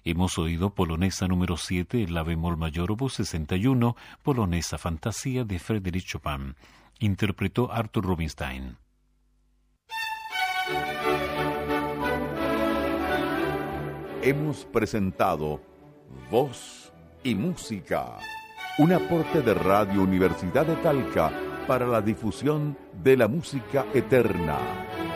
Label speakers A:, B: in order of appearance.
A: Hemos oído Polonesa número 7, La bemol mayor opus 61, Polonesa Fantasía de Frédéric Chopin. Interpretó Arthur Rubinstein.
B: Hemos presentado Voz y Música, un aporte de Radio Universidad de Talca para la difusión de la música eterna.